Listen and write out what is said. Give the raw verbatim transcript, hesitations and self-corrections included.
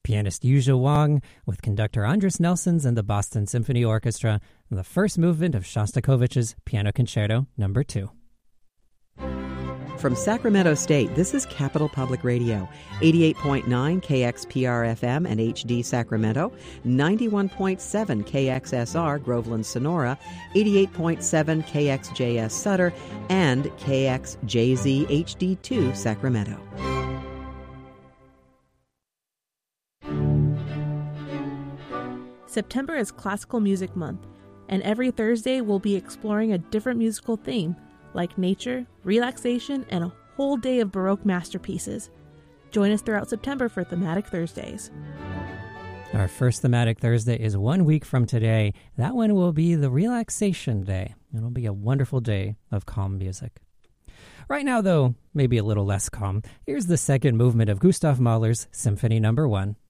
pianist Yuzhou Wang with conductor Andras Nelsons and the Boston Symphony Orchestra, the first movement of Shostakovich's Piano Concerto Number two. From Sacramento State, this is Capital Public Radio, eighty-eight point nine K X P R F M and H D Sacramento, ninety-one point seven K X S R Groveland Sonora, eighty-eight point seven K X J S Sutter, and K X J Z H D two Sacramento. September is Classical Music Month, and every Thursday we'll be exploring a different musical theme, like nature, relaxation, and a whole day of Baroque masterpieces. Join us throughout September for Thematic Thursdays. Our first Thematic Thursday is one week from today. That one will be the Relaxation Day. It'll be a wonderful day of calm music. Right now, though, maybe a little less calm. Here's the second movement of Gustav Mahler's Symphony Number one.